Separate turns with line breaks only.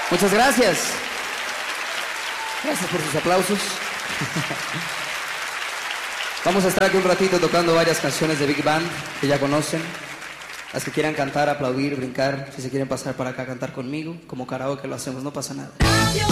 Muchas gracias. Gracias por sus aplausos. Vamos a estar aquí un ratito tocando varias canciones de Big Band que ya conocen. Las que quieran cantar, aplaudir, brincar, si se quieren pasar para acá a cantar conmigo, como karaoke lo hacemos, no pasa nada.